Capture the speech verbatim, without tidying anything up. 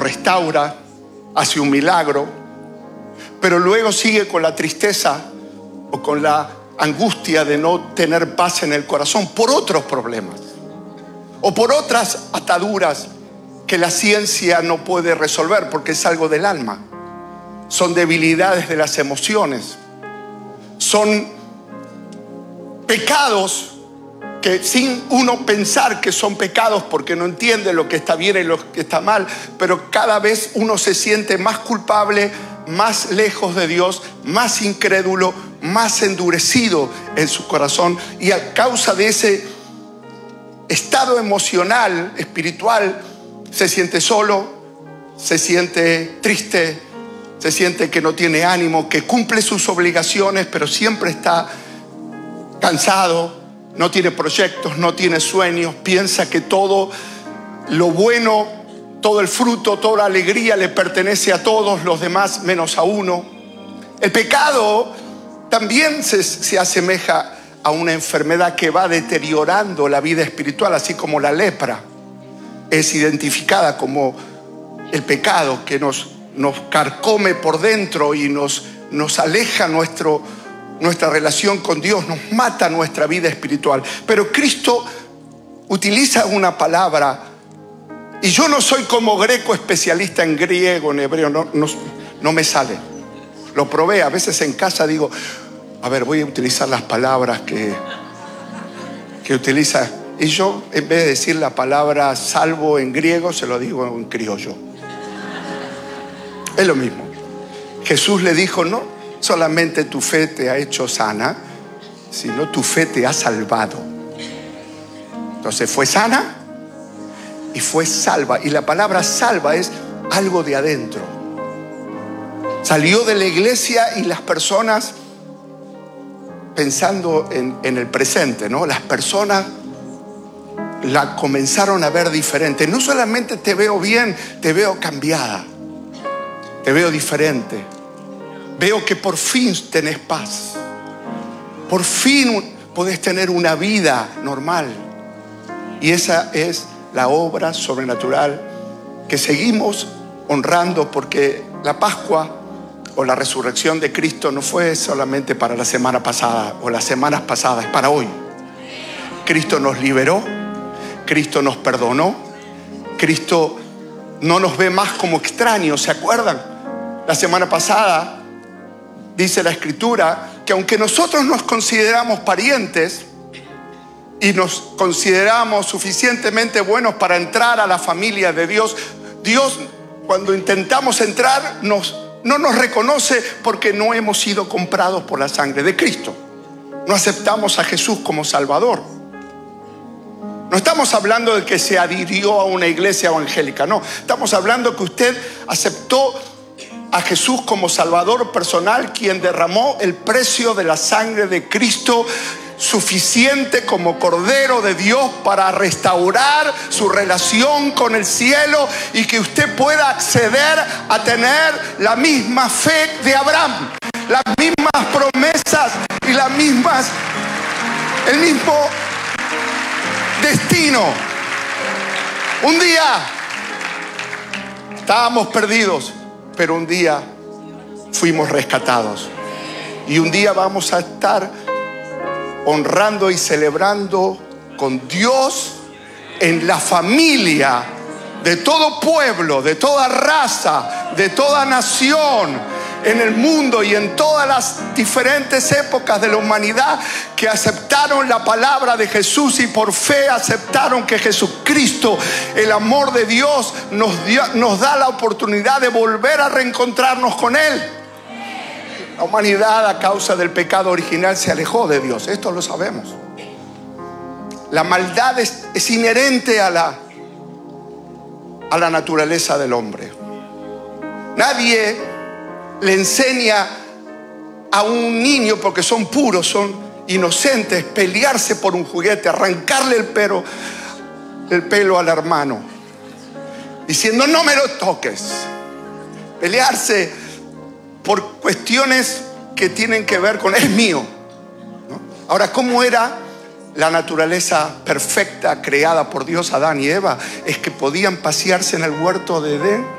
restaura, hace un milagro, pero luego sigue con la tristeza o con la angustia de no tener paz en el corazón por otros problemas o por otras ataduras que la ciencia no puede resolver porque es algo del alma. Son debilidades de las emociones, son pecados que sin uno pensar que son pecados porque no entiende lo que está bien y lo que está mal, pero cada vez uno se siente más culpable, más lejos de Dios, más incrédulo, más endurecido en su corazón, y a causa de ese estado emocional, espiritual, se siente solo, se siente triste, se siente que no tiene ánimo, que cumple sus obligaciones, pero siempre está cansado, no tiene proyectos, no tiene sueños, piensa que todo lo bueno, todo el fruto, toda la alegría le pertenece a todos los demás menos a uno. El pecado también se, se asemeja a una enfermedad que va deteriorando la vida espiritual, así como la lepra es identificada como el pecado que nos, nos carcome por dentro y nos, nos aleja nuestro, nuestra relación con Dios, nos mata nuestra vida espiritual. Pero Cristo utiliza una palabra, y yo no soy como Greco especialista en griego, en hebreo, no, no, no me sale. Lo probé, a veces en casa digo, a ver, voy a utilizar las palabras que, que utiliza. Y yo, en vez de decir la palabra salvo en griego, se lo digo en criollo. Es lo mismo. Jesús le dijo, no solamente tu fe te ha hecho sana, sino tu fe te ha salvado. Entonces fue sana y fue salva. Y la palabra salva es algo de adentro. Salió de la iglesia y las personas, pensando en, en el presente, ¿no? Las personas la comenzaron a ver diferente. No solamente te veo bien, te veo cambiada, te veo diferente. Veo que por fin tenés paz, por fin podés tener una vida normal. Y esa es la obra sobrenatural que seguimos honrando, porque la Pascua o la resurrección de Cristo no fue solamente para la semana pasada o las semanas pasadas, es para hoy. Cristo nos liberó, Cristo nos perdonó, Cristo no nos ve más como extraños. ¿Se acuerdan? La semana pasada dice la Escritura que aunque nosotros nos consideramos parientes y nos consideramos suficientemente buenos para entrar a la familia de Dios, Dios, cuando intentamos entrar, nos, no nos reconoce porque no hemos sido comprados por la sangre de Cristo. No aceptamos a Jesús como Salvador. No estamos hablando de que se adhirió a una iglesia evangélica, no. Estamos hablando que usted aceptó a Jesús como Salvador personal, quien derramó el precio de la sangre de Cristo, suficiente como Cordero de Dios para restaurar su relación con el cielo, y que usted pueda acceder a tener la misma fe de Abraham, las mismas promesas y las mismas, el mismo destino. Un día estábamos perdidos, pero un día fuimos rescatados. Y un día vamos a estar honrando y celebrando con Dios en la familia de todo pueblo, de toda raza, de toda nación en el mundo y en todas las diferentes épocas de la humanidad que aceptaron la palabra de Jesús y por fe aceptaron que Jesucristo, el amor de Dios, nos, dio, nos da la oportunidad de volver a reencontrarnos con Él. La humanidad, a causa del pecado original, se alejó de Dios. Esto lo sabemos. La maldad es, es inherente a la, a la naturaleza del hombre. Nadie le enseña a un niño, porque son puros, son inocentes, pelearse por un juguete, arrancarle el pelo, el pelo al hermano, diciendo no me lo toques. Pelearse por cuestiones que tienen que ver con es mío, ¿no? Ahora, ¿cómo era la naturaleza perfecta creada por Dios, Adán y Eva? Es que podían pasearse en el huerto de Edén